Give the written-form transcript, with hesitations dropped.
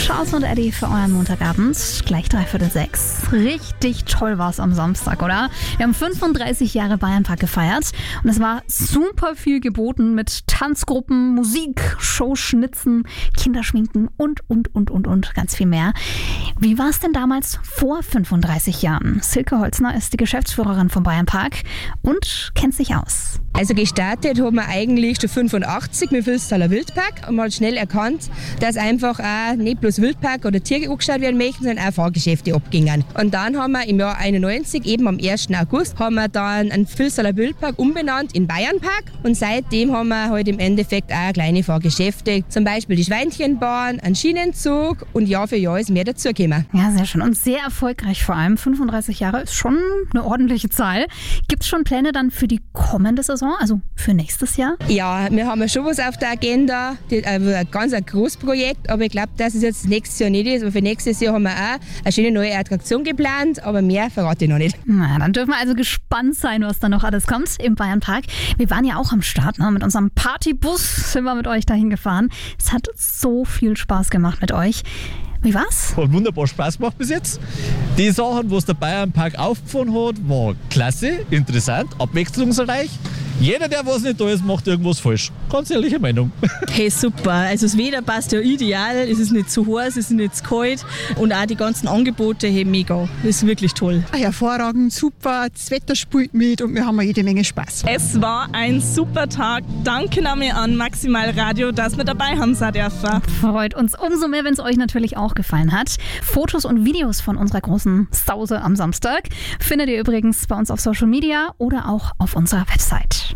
Charles und Eddie für euren Montagabend, gleich 5:45. Richtig toll war es am Samstag, oder? Wir haben 35 Jahre Bayernpark gefeiert und es war super viel geboten mit Tanzgruppen, Musik, Showschnitzen, Kinderschminken und ganz viel mehr. Wie war es denn damals vor 35 Jahren? Silke Holzner ist die Geschäftsführerin vom Bayernpark und kennt sich aus. Also gestartet haben wir eigentlich schon 85 mit Vilstaler Wildpark und man hat schnell erkannt, dass einfach auch nicht bloß Wildpark oder Tiere angeschaut werden möchten, sondern auch Fahrgeschäfte abgingen. Und dann haben wir im Jahr 91, eben am 1. August, haben wir dann einen Vilstaler Wildpark umbenannt in Bayernpark und seitdem haben wir halt im Endeffekt auch kleine Fahrgeschäfte, zum Beispiel die Schweinchenbahn, einen Schienenzug und Jahr für Jahr ist mehr dazugekommen. Ja, sehr schön und sehr erfolgreich vor allem. 35 Jahre ist schon eine ordentliche Zahl. Gibt es schon Pläne dann für die kommende Saison, also für nächstes Jahr? Ja, wir haben ja schon was auf der Agenda, ein ganz großes Projekt, aber ich glaube, dass es jetzt nächstes Jahr nicht ist. Aber für nächstes Jahr haben wir auch eine schöne neue Attraktion geplant, aber mehr verrate ich noch nicht. Na, dann dürfen wir also gespannt sein, was da noch alles kommt im Bayernpark. Wir waren ja auch am Start, ne? Mit unserem Partybus sind wir mit euch dahin gefahren. Es hat so viel Spaß gemacht mit euch. Wie war's? Hat wunderbar Spaß gemacht bis jetzt. Die Sachen, was der Bayernpark aufgefahren hat, war klasse, interessant, abwechslungsreich. Jeder, der was nicht da ist, macht irgendwas falsch. Ganz ehrliche Meinung. Hey, super. Also das Wetter passt ja ideal. Es ist nicht zu heiß, es ist nicht zu kalt. Und auch die ganzen Angebote, hey, mega. Das ist wirklich toll. Hervorragend, super. Das Wetter spielt mit und wir haben jede Menge Spaß. Es war ein super Tag. Danke nochmal an Maximal Radio, dass wir dabei haben sein dürfen. Freut uns umso mehr, wenn es euch natürlich auch gefallen hat. Fotos und Videos von unserer großen Sause am Samstag findet ihr übrigens bei uns auf Social Media oder auch auf unserer Website.